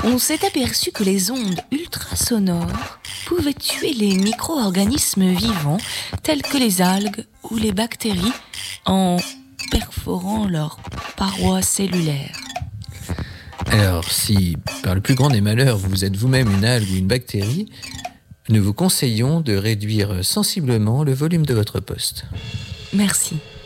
on s'est aperçu que les ondes ultrasonores pouvaient tuer les micro-organismes vivants tels que les algues ou les bactéries en perforant leurs parois cellulaires. Alors, si, par le plus grand des malheurs, vous êtes vous-même une algue ou une bactérie, nous vous conseillons de réduire sensiblement le volume de votre poste. Merci.